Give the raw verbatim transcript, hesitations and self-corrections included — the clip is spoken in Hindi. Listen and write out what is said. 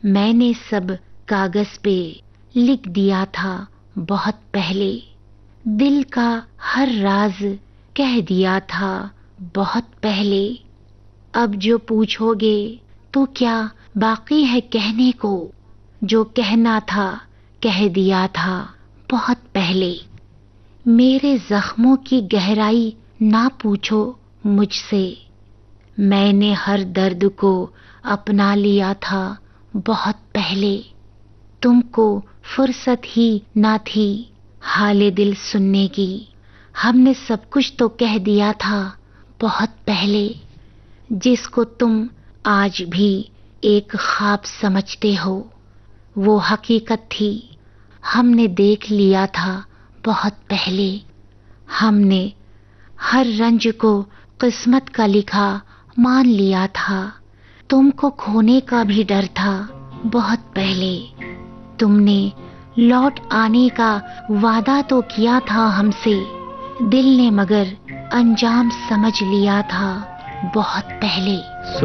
मैंने सब कागज पे लिख दिया था बहुत पहले, दिल का हर राज कह दिया था बहुत पहले। अब जो पूछोगे तो क्या बाकी है कहने को, जो कहना था कह दिया था बहुत पहले। मेरे जख्मों की गहराई ना पूछो मुझसे, मैंने हर दर्द को अपना लिया था बहुत पहले। तुमको फुर्सत ही ना थी हाले दिल सुनने की, हमने सब कुछ तो कह दिया था बहुत पहले। जिसको तुम आज भी एक ख्वाब समझते हो, वो हकीकत थी हमने देख लिया था बहुत पहले। हमने हर रंज को किस्मत का लिखा मान लिया था, तुमको खोने का भी डर था बहुत पहले। तुमने लौट आने का वादा तो किया था हमसे, दिल ने मगर अंजाम समझ लिया था बहुत पहले।